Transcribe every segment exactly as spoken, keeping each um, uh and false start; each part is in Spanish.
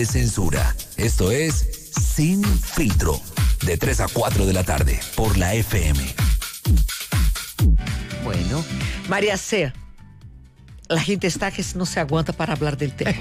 Censura. Esto es Sin Filtro. De tres a cuatro de la tarde por la F M. Bueno, María C., la gente está que no se aguanta para hablar del tema.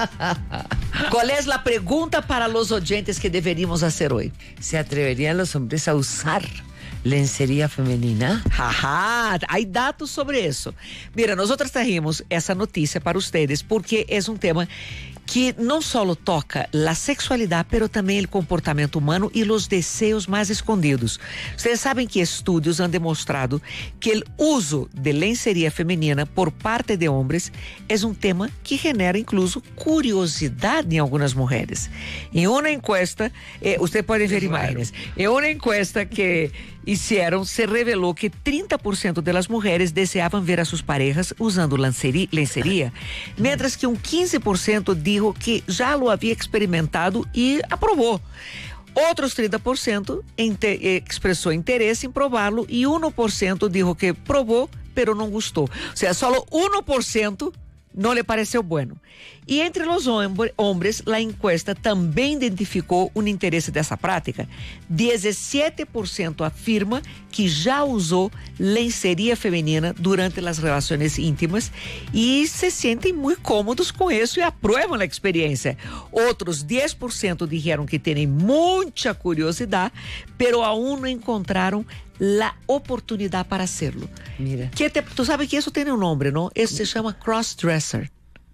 ¿Cuál es la pregunta para los oyentes que deberíamos hacer hoy? ¿Se atreverían los hombres a usar lencería femenina? Ajá, hay datos sobre eso. Mira, nosotros trajimos essa notícia para ustedes porque é um tema que não só toca a sexualidade, pero também o comportamento humano e os desejos mais escondidos. Vocês sabem que estudos han demonstrado que o uso de lencería feminina por parte de homens é um tema que genera incluso curiosidade em algumas mulheres. Em uma encuesta, eh, você pode ver imagens, em uma encuesta que hicieron, se revelou que trinta por cento das mulheres deseavam ver a suas parejas usando lencería, lencería mientras que um quinze por cento dijo que já lo havia experimentado e aprovou. Outros trinta por cento ente, expressou interesse em prová-lo e um por cento dijo que provou, pero não gostou. Ou seja, só um por cento não lhe pareceu bueno. E entre os homens, a encuesta também identificou um interesse dessa prática. dezessete por cento afirma que já usou lencería feminina durante as relações íntimas e se sentem muito cômodos com isso e aprovam a experiência. Outros dez por cento disseram que têm muita curiosidade, pero aún não encontraram la oportunidad para hacerlo. Mira. Que te, tú sabes que eso tiene un nombre, ¿no? Eso se llama crossdresser.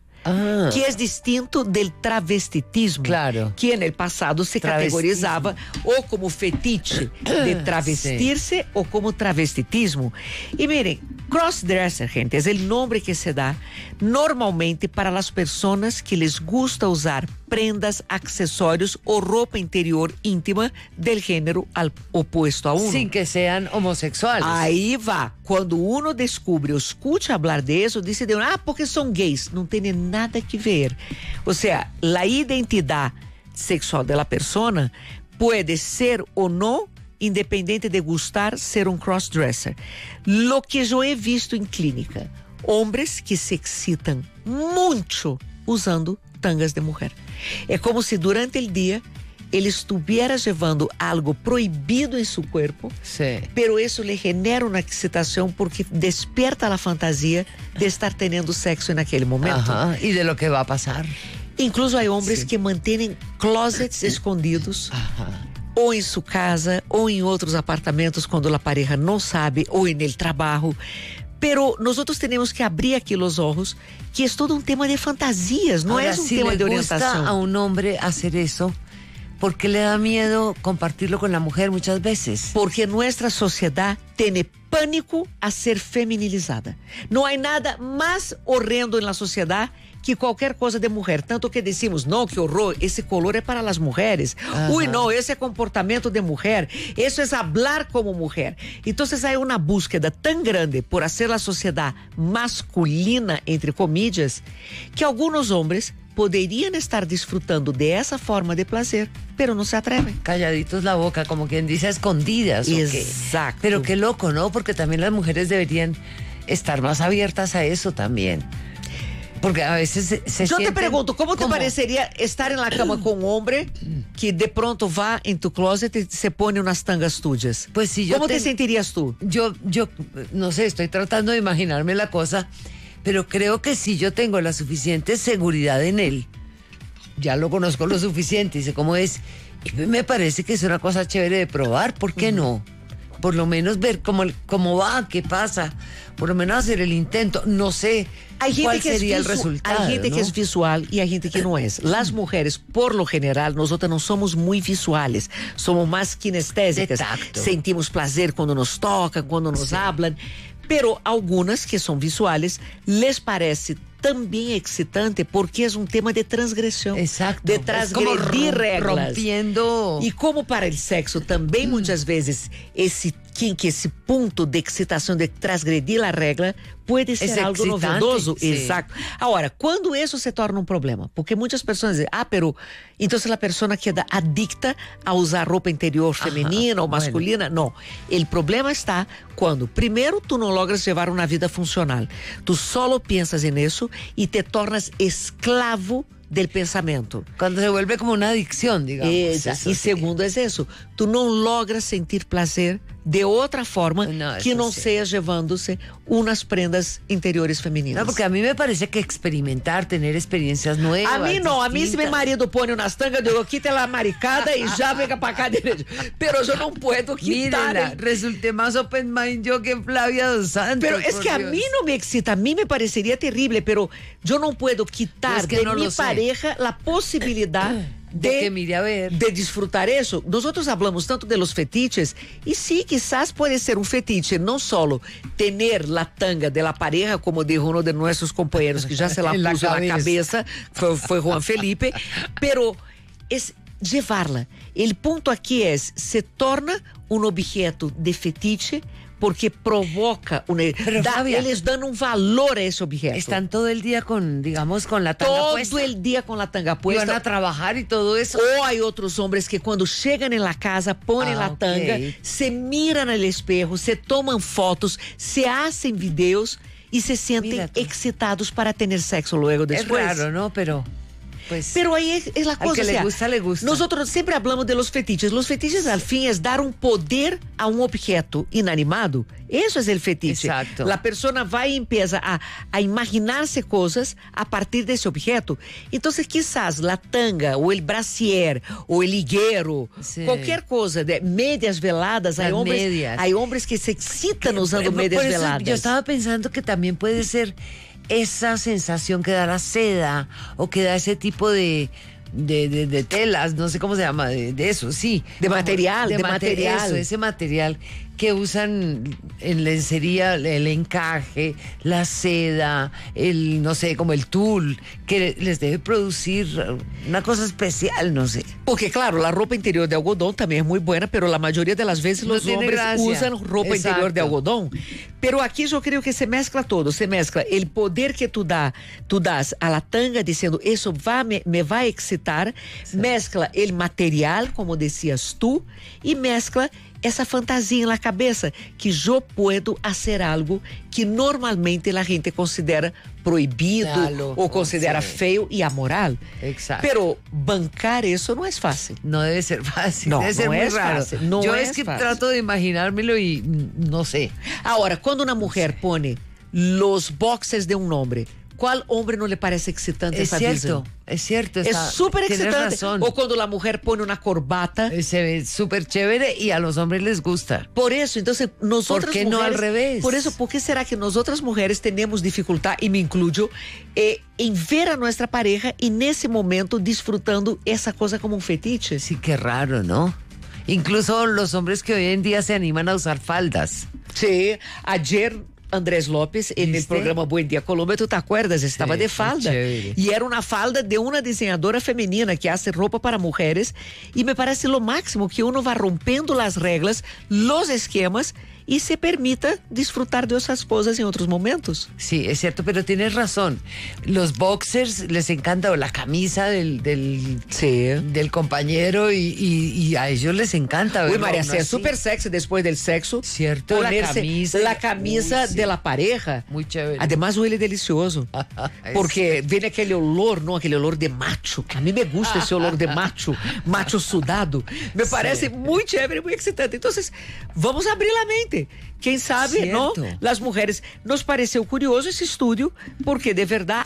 Ah. Que es distinto del travestitismo. Claro. Que en el pasado se categorizaba o como fetiche de travestirse sí. o como travestitismo. Y miren, crossdresser, gente, es el nombre que se da normalmente para las personas que les gusta usar prendas, accesorios o ropa interior íntima del género al opuesto a uno. Sin que sean homosexuales. Aí va, quando uno descubre ou escuta hablar de eso, dice de uno, ah, porque son gays. Não tem nada que ver. O sea, la identidad sexual de la persona puede ser o no independente de gustar ser um crossdresser. Lo que eu he visto em clínica, hombres que se excitam muito usando tangas de mulher. É como se durante o dia ele estuviera llevando algo proibido em seu corpo, sí. pero isso lhe genera uma excitação porque despierta a fantasia de estar tendo sexo naquele momento. Ajá. E de lo que vai passar. Incluso há homens sí. que mantêm closets escondidos. Ajá. Ou em sua casa, ou em outros apartamentos quando a pareja não sabe, ou em el trabalho. Pero nosotros tenemos que abrir aqui os olhos, que é todo um tema de fantasias, não é um si tema le de orientação. Gusta a un hombre hacer eso, ¿por qué le da miedo compartirlo con la mujer muchas veces? Porque nuestra sociedade tem pânico a ser feminilizada. Não há nada mais horrendo na sociedade que qualquer coisa de mulher. Tanto que decimos, não, que horror, esse color é para as mulheres. Ajá. Ui, não, esse é comportamento de mulher. Isso é hablar como mulher. Então, há uma búsqueda tão grande por ser a sociedade masculina, entre comillas, que alguns homens poderiam estar disfrutando de essa forma de prazer, pero não se atrevem. Calladitos la boca, como quien dice, escondidas. Exacto. Pero qué loco, ¿no? Porque también las mujeres deberían estar más abiertas a eso también. Porque a veces se, se Yo sienten... te pregunto, ¿cómo te ¿Cómo? parecería estar en la cama con un hombre que de pronto va en tu closet y se pone unas tangas tuyas? Pues si yo ¿Cómo te, te sentirías tú? Yo, yo, no sé, estoy tratando de imaginarme la cosa, pero creo que si yo tengo la suficiente seguridad en él, ya lo conozco lo suficiente y sé cómo es, y me parece que es una cosa chévere de probar, ¿por qué uh-huh. no? Por lo menos ver cómo, cómo va, qué pasa, por lo menos hacer el intento, no sé cuál sería el resultado. Hay gente ¿no? que es visual y hay gente que no es. Las mujeres, por lo general, nosotras no somos muy visuales, somos más kinestésicas. Sentimos placer cuando nos tocan, cuando nos sí. hablan, pero algunas que son visuales les parece também excitante porque é um tema de transgressão. Exacto. De transgredir regras. Rompiendo. E como para o sexo também, hum. muitas vezes, esse que esse ponto de excitação de transgredir a regra pode ser es algo excitante, novedoso. Sí. Exato. Agora, quando isso se torna um problema? Porque muitas pessoas dizem, ah, pero então a pessoa queda adicta a usar roupa interior feminina Ajá, ou masculina. Bueno. Não. O problema está quando, primeiro, tu não logras levar uma vida funcional. Tu solo pensas nisso e te tornas esclavo del pensamento. Cuando se vuelve como una adicción, digamos. Esa, Eso e sí. segundo é isso, tu não logras sentir prazer de outra forma No, que eso não sí. seja llevándose unas prendas interiores femininas. No, porque a mí me parece que experimentar, tener experiencias nuevas. A mim não, a mim se meu distintas. marido põe umas tangas, eu digo, quita la maricada e já venga pra cá direito. Pero eu não puedo quitar. Mírenla, el- resulté más open mind yo que Flavia dos Santos. Pero es por que a Dios. mí no me excita, a mí me parecería terrible, pero yo no puedo quitar Es que de no mi lo sé. pareja la posibilidad De de, que mire a ver. de disfrutar eso. Nosotros hablamos tanto de los fetiches y sí, quizás puede ser un fetiche, no solo tener la tanga de la pareja, como dijo uno de nuestros compañeros que ya se la En la puso en la cabeza. cabeza, fue, fue Juan Felipe, pero es llevarla. El punto aquí es, se torna un objeto de fetiche porque provoca una, Pero, da- Flavia, eles dan un valor a ese objeto. Están todo el día con, digamos, con la tanga todo puesta. el día con la tanga Y van puesta. a trabajar y todo eso. O hay otros hombres que cuando llegan en la casa ponen Ah, la ok. tanga, se miran al espejo, se toman fotos, se hacen videos y se sienten Mira tú. excitados para tener sexo luego Es después. raro, ¿no? Pero, pues... Pero ahí es, es la Al cosa. que o le sea, gusta, le gusta. Nosotros siempre hablamos de los fetiches. Los fetiches al fin es dar un poder a un objeto inanimado. Eso es el fetiche. Exacto. La persona va y empieza a, a imaginarse cosas a partir de ese objeto. Entonces quizás la tanga o el brasier o el higuero, Sí. cualquier cosa, de medias veladas. Hay Las hombres, medias. hay hombres que se excitan usando Por- medias por eso veladas. Yo estaba pensando que también puede ser esa sensación que da la seda o que da ese tipo de, de, de- de telas, no sé cómo se llama, de, de eso, sí. De Como- material, de mate- material. Eso, ese material que usan en lencería, el encaje, la seda, el, no sé, como el tul, que les debe producir una cosa especial, no sé. Porque, claro, la ropa interior de algodón también es muy buena, pero la mayoría de las veces No los tiene hombres gracia. usan ropa Exacto. interior de algodón. Pero aquí yo creo que se mezcla todo, se mezcla el poder que tú, da, tú das a la tanga diciendo, eso va, me, me va a excitar, mezcla el material, como decías tú, y mezcla essa fantasia na cabeça que eu puedo fazer algo que normalmente a gente considera proibido Claro, ou considera sí. feio e amoral. Exacto. Pero bancar eso no es fácil. No debe ser fácil, No, debe ser no muy es raro. fácil, no Yo es es que fácil. trato de imaginármelo y mm, no sé. Ahora, quando uma mulher pone los boxers de um homem, qual homem não lhe parece excitante Es essa visão? cierto, es cierto. Es está- súper tienes excitante. razón. O quando a mulher põe uma corbata. Eh, Se ve súper chévere y a los hombres les gusta. Por eso, entonces, nosotras ¿Por qué no mujeres, al revés? Por eso, ¿por qué será que nosotras mujeres tenemos dificultad, y me incluyo, eh, en ver a nuestra pareja y en ese momento disfrutando esa cosa como un fetiche? Sí, qué raro, ¿no? Incluso los hombres que hoy en día se animan a usar faldas. Sí, ayer Andrés López, en el ¿Viste? programa Buen Día Colombia, ¿tú te acuerdas? Estaba Sí, de qué falda. chévere. Y era una falda de una diseñadora femenina que hace ropa para mujeres. Y me parece lo máximo que uno va rompiendo las reglas, los esquemas y se permita disfrutar de esas cosas en otros momentos. Sí, es cierto, pero tienes razón. Los boxers les encanta, o la camisa del, del, Sí. del compañero y, y- y a ellos les encanta Uy, verlo María, a uno C, es así. súper sexy después del sexo. Cierto, la ponerse camisa. la camisa Uy, sí. de la pareja. Muy chévere. Además huele delicioso. Es- Porque viene aquele olor, ¿no? Aquele olor de macho. A mí me gusta ese olor de macho, macho sudado. Me parece muy chévere, muy excitante. Entonces, vamos a abrir la mente. Quem sabe, Cierto. ¿no? Las mujeres. Nos pareceu curioso esse estudio, porque de verdade